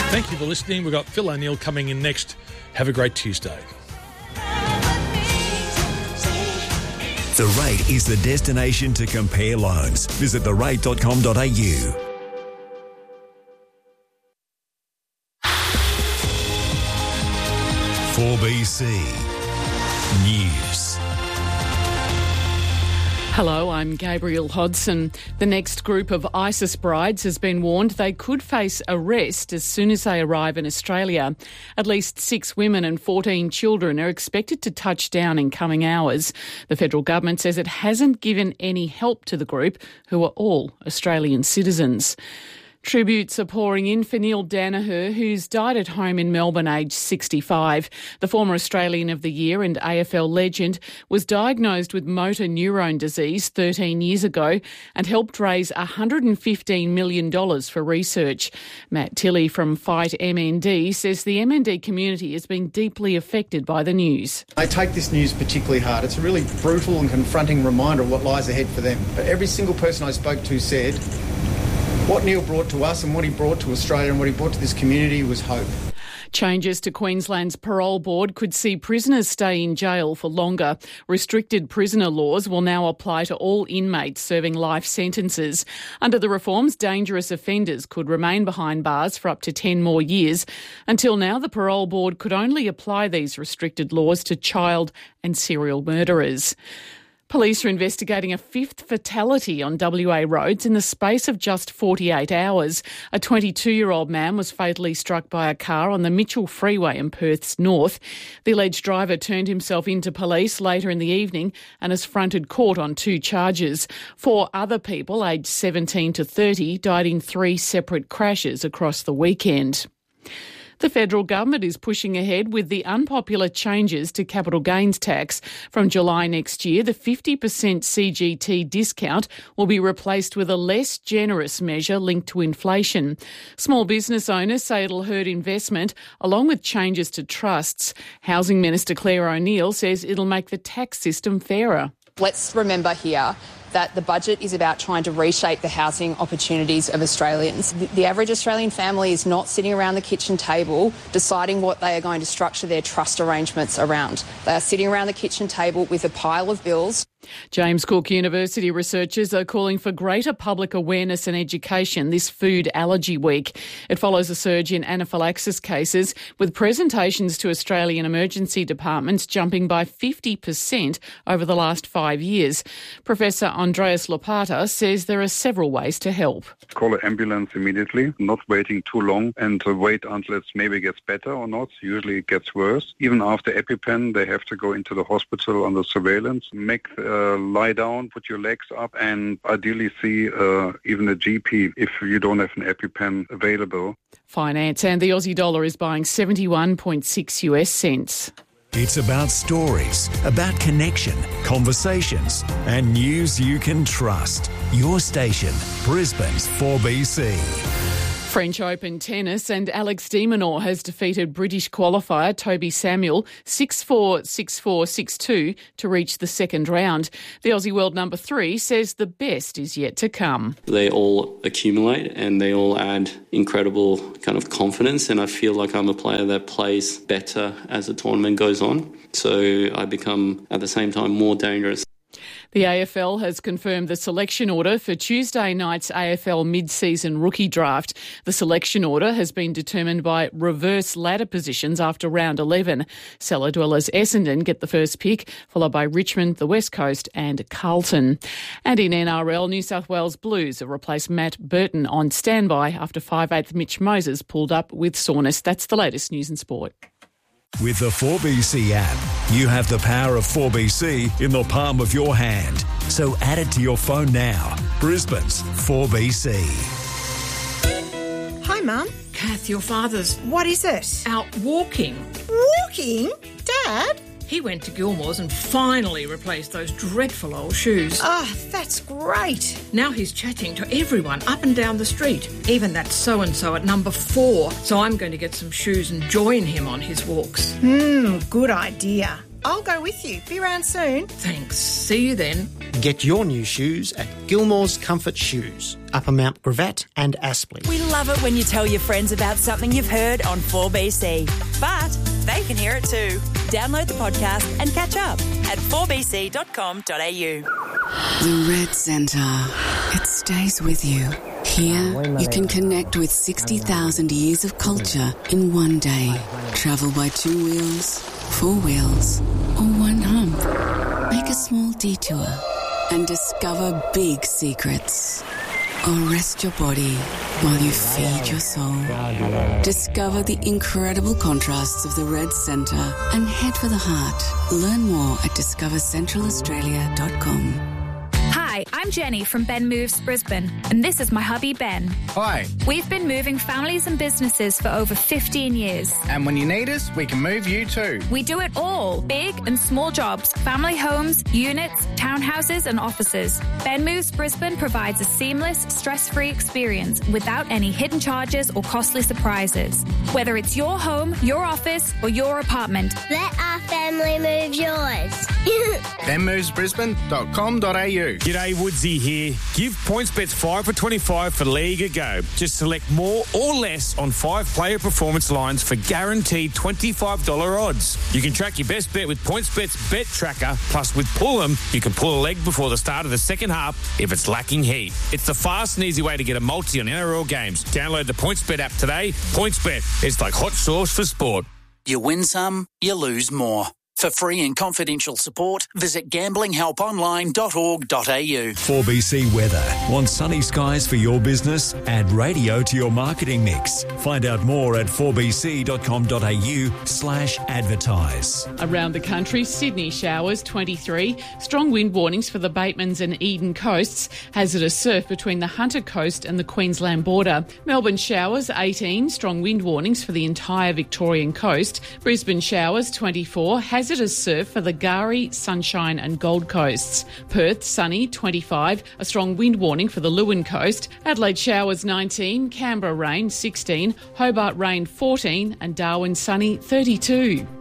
Thank you for listening. We've got Phil O'Neill coming in next. Have a great Tuesday. The Rate is the destination to compare loans. Visit therate.com.au. 4BC News. Hello, I'm Gabrielle Hodson. The next group of ISIS brides has been warned they could face arrest as soon as they arrive in Australia. At least 6 women and 14 children are expected to touch down in coming hours. The federal government says it hasn't given any help to the group, who are all Australian citizens. Tributes are pouring in for Neil Danaher, who's died at home in Melbourne aged 65. The former Australian of the Year and AFL legend was diagnosed with motor neurone disease 13 years ago and helped raise $115 million for research. Matt Tilley from Fight MND says the MND community has been deeply affected by the news. I take this news particularly hard. It's a really brutal and confronting reminder of what lies ahead for them. But every single person I spoke to said what Neil brought to us and what he brought to Australia and what he brought to this community was hope. Changes to Queensland's parole board could see prisoners stay in jail for longer. Restricted prisoner laws will now apply to all inmates serving life sentences. Under the reforms, dangerous offenders could remain behind bars for up to 10 more years. Until now, the parole board could only apply these restricted laws to child and serial murderers. Police are investigating a 5th fatality on WA roads in the space of just 48 hours. A 22-year-old man was fatally struck by a car on the Mitchell Freeway in Perth's north. The alleged driver turned himself into police later in the evening and has fronted court on 2 charges. 4 other people, aged 17 to 30, died in 3 separate crashes across the weekend. The federal government is pushing ahead with the unpopular changes to capital gains tax. From July next year, the 50% CGT discount will be replaced with a less generous measure linked to inflation. Small business owners say it'll hurt investment, along with changes to trusts. Housing Minister Claire O'Neill says it'll make the tax system fairer. Let's remember here that the budget is about trying to reshape the housing opportunities of Australians. The average Australian family is not sitting around the kitchen table deciding what they are going to structure their trust arrangements around. They are sitting around the kitchen table with a pile of bills. James Cook University researchers are calling for greater public awareness and education this Food Allergy Week. It follows a surge in anaphylaxis cases, with presentations to Australian emergency departments jumping by 50% over the last 5 years. Professor Andreas Lopata says there are several ways to help. Call an ambulance immediately, not waiting too long, and wait until it maybe gets better or not. Usually it gets worse. Even after EpiPen, they have to go into the hospital under surveillance. Lie down, put your legs up, and ideally see even a GP if you don't have an EpiPen available. Finance, and the Aussie dollar is buying 71.6 US cents. It's about stories, about connection, conversations, and news you can trust. Your station, Brisbane's 4BC. French Open tennis, and Alex de Minaur has defeated British qualifier Toby Samuel 6-4, 6-4, 6-2 to reach the second round. The Aussie world number 3 says the best is yet to come. They all accumulate and they all add incredible kind of confidence, and I feel like I'm a player that plays better as the tournament goes on. So I become, at the same time, more dangerous. The AFL has confirmed the selection order for Tuesday night's AFL mid-season rookie draft. The selection order has been determined by reverse ladder positions after round 11. Cellar dwellers Essendon get the first pick, followed by Richmond, the West Coast and Carlton. And in NRL, New South Wales Blues have replaced Matt Burton on standby after 5/8 Mitch Moses pulled up with soreness. That's the latest news and sport. With the 4BC app, you have the power of 4BC in the palm of your hand. So add it to your phone now. Brisbane's 4BC. Hi, Mum. Kath, your father's... What is it? Out walking. Walking? Dad? He went to Gilmore's and finally replaced those dreadful old shoes. Oh, that's great. Now he's chatting to everyone up and down the street, even that so-and-so at number 4. So I'm going to get some shoes and join him on his walks. Good idea. I'll go with you. Be around soon. Thanks. See you then. Get your new shoes at Gilmore's Comfort Shoes, Upper Mount Gravatt and Aspley. We love it when you tell your friends about something you've heard on 4BC. But they can hear it too. Download the podcast and catch up at 4bc.com.au. The Red Centre. It stays with you. Here, you can connect with 60,000 years of culture in one day. Travel by 2 wheels, 4 wheels, or one hump. Make a small detour and discover big secrets. Or rest your body while you feed your soul. Discover the incredible contrasts of the Red Centre and head for the heart. Learn more at discovercentralaustralia.com. Hi, I'm Jenny from Ben Moves Brisbane, and this is my hubby Ben. Hi. We've been moving families and businesses for over 15 years. And when you need us, we can move you too. We do it all, big and small jobs, family homes, units, townhouses and offices. Ben Moves Brisbane provides a seamless, stress-free experience without any hidden charges or costly surprises. Whether it's your home, your office or your apartment. Let our family move yours. benmovesbrisbane.com.au. G'day, Woodsy here. Give PointsBets 5 for 25 for League a go. Just select more or less on 5 player performance lines for guaranteed $25 odds. You can track your best bet with PointsBet's Bet Tracker. Plus, with Pull'em, you can pull a leg before the start of the second half if it's lacking heat. It's the fast and easy way to get a multi on NRL games. Download the PointsBet app today. PointsBet, it's like hot sauce for sport. You win some, you lose more. For free and confidential support, visit gamblinghelponline.org.au. 4BC Weather. Want sunny skies for your business? Add radio to your marketing mix. Find out more at 4bc.com.au/advertise. Around the country, Sydney showers 23, strong wind warnings for the Batemans and Eden coasts, hazardous surf between the Hunter coast and the Queensland border. Melbourne showers 18, strong wind warnings for the entire Victorian coast. Brisbane showers 24, hazardous surf for the Gari, Sunshine and Gold coasts. Perth sunny 25, a strong wind warning for the Leeuwin coast. Adelaide showers 19, Canberra rain 16, Hobart rain 14 and Darwin sunny 32.